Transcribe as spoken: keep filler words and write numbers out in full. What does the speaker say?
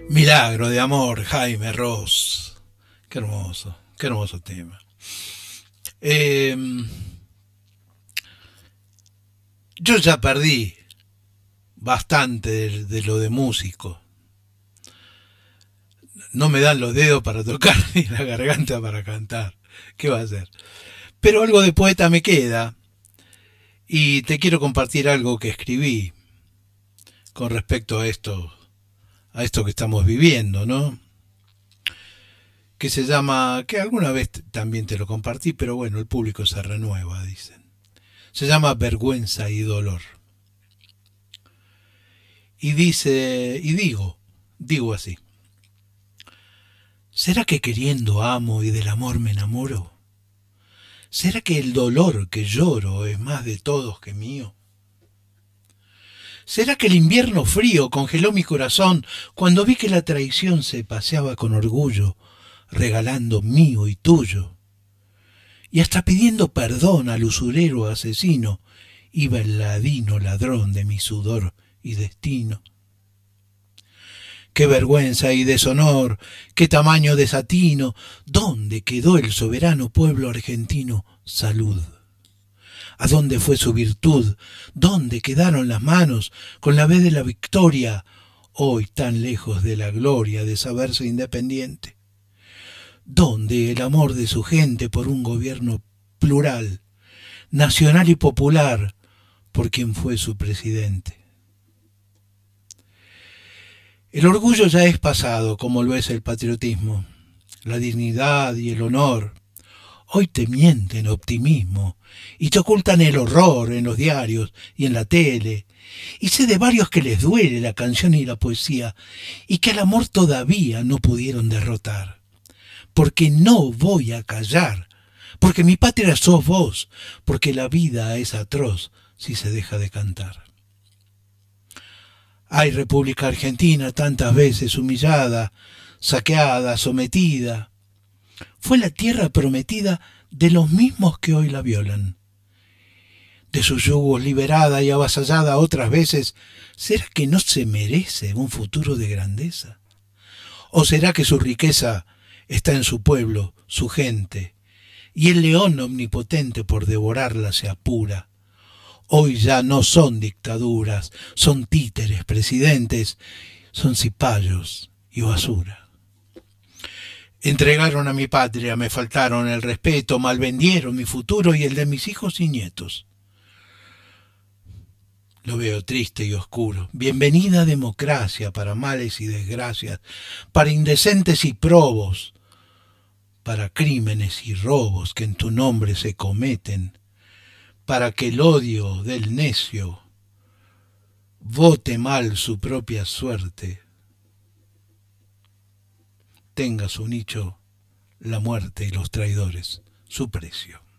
Milagro de amor, Jaime Ross. Qué hermoso, qué hermoso tema. Eh, yo ya perdí bastante de, de lo de músico. No me dan los dedos para tocar ni la garganta para cantar. ¿Qué va a hacer? Pero algo de poeta me queda y te quiero compartir algo que escribí con respecto a esto, a esto que estamos viviendo, ¿no? Que se llama, que alguna vez también te lo compartí, pero bueno, el público se renueva, dicen. Se llama Vergüenza y Dolor. Y dice, y digo, digo así. ¿Será que queriendo amo y del amor me enamoro? ¿Será que el dolor que lloro es más de todos que mío? ¿Será que el invierno frío congeló mi corazón cuando vi que la traición se paseaba con orgullo, regalando mío y tuyo? Y hasta pidiendo perdón al usurero asesino, iba el ladino ladrón de mi sudor y destino. Qué vergüenza y deshonor, qué tamaño desatino, ¿dónde quedó el soberano pueblo argentino? Salud. ¿A dónde fue su virtud? ¿Dónde quedaron las manos con la vez de la victoria, hoy tan lejos de la gloria de saberse independiente? ¿Dónde el amor de su gente por un gobierno plural, nacional y popular, por quien fue su presidente? El orgullo ya es pasado, como lo es el patriotismo, la dignidad y el honor. Hoy te mienten optimismo y te ocultan el horror en los diarios y en la tele. Y sé de varios que les duele la canción y la poesía y que al amor todavía no pudieron derrotar. Porque no voy a callar, porque mi patria sos vos, porque la vida es atroz si se deja de cantar. Ay, República Argentina, tantas veces humillada, saqueada, sometida. Fue la tierra prometida de los mismos que hoy la violan. De sus yugos liberada y avasallada otras veces, ¿será que no se merece un futuro de grandeza? ¿O será que su riqueza está en su pueblo, su gente, y el león omnipotente por devorarla se apura? Hoy ya no son dictaduras, son títeres, presidentes, son cipayos y basura. Entregaron a mi patria, me faltaron el respeto, malvendieron mi futuro y el de mis hijos y nietos. Lo veo triste y oscuro. Bienvenida democracia para males y desgracias, para indecentes y probos, para crímenes y robos que en tu nombre se cometen, para que el odio del necio vote mal su propia suerte, tenga su nicho la muerte y los traidores, su precio.